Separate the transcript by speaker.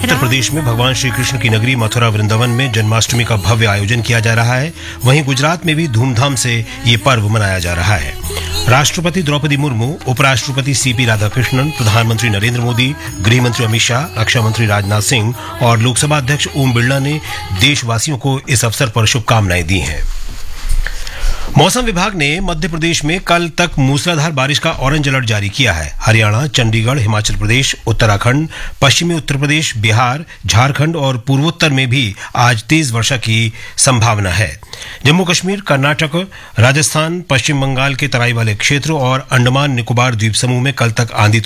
Speaker 1: उत्तर प्रदेश में भगवान श्री कृष्ण की नगरी मथुरा वृंदावन में जन्माष्टमी का भव्य आयोजन किया जा रहा है। वहीं गुजरात में भी धूमधाम से ये पर्व मनाया जा रहा है। राष्ट्रपति द्रौपदी मुर्मू, उपराष्ट्रपति सीपी राधाकृष्णन, प्रधानमंत्री नरेंद्र मोदी, गृह मंत्री अमित शाह, रक्षा मंत्री राजनाथ सिंह और लोकसभा अध्यक्ष ओम बिरला ने देशवासियों को इस अवसर पर शुभकामनाएं दी हैं। मौसम विभाग ने मध्य प्रदेश में कल तक मूसलाधार बारिश का ऑरेंज अलर्ट जारी किया है। हरियाणा, चंडीगढ़, हिमाचल प्रदेश, उत्तराखंड, पश्चिमी उत्तर प्रदेश, बिहार, झारखंड और पूर्वोत्तर में भी आज तेज वर्षा की संभावना है। जम्मू कश्मीर, कर्नाटक, राजस्थान, पश्चिम बंगाल के तराई वाले क्षेत्रों और अंडमान निकोबार द्वीप समूह में कल तक आंधी